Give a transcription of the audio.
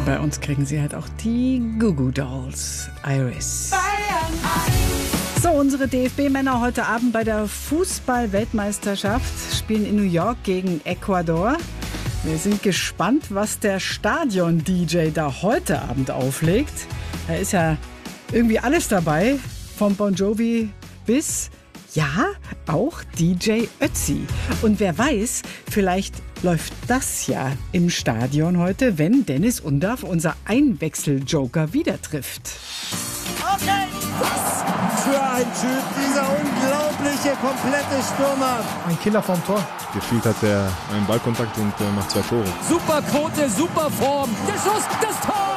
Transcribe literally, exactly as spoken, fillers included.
bei uns kriegen sie halt auch die Goo Goo Dolls. Iris. So, unsere D F B-Männer heute Abend bei der Fußball-Weltmeisterschaft spielen in New York gegen Ecuador. Wir sind gespannt, was der Stadion-D J da heute Abend auflegt. Da ist ja irgendwie alles dabei, vom Bon Jovi bis, ja, auch D J Ötzi. Und wer weiß, vielleicht läuft das ja im Stadion heute, wenn Dennis Undaff, unser Einwechsel-Joker, wieder trifft. Okay. Was für ein Typ, dieser unglaubliche, komplette Stürmer. Ein Killer vom Tor. Gefühlt hat er einen Ballkontakt und äh, macht zwei Tore. Super Quote, super Form. Der Schuss, das Tor!